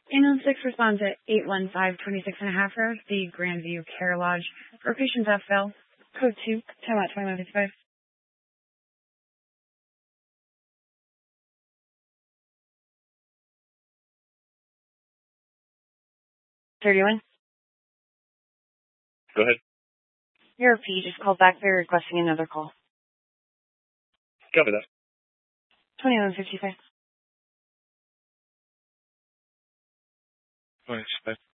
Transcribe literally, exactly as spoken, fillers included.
Ambulance six responds at eight one five twenty-six and a half Road, the Grandview Care Lodge. For patients F L, code two, time out twenty-one fifty-five. thirty-one. Go ahead. Your P just called back. They're requesting another call. Copy that. twenty-one fifty-five. twenty-five.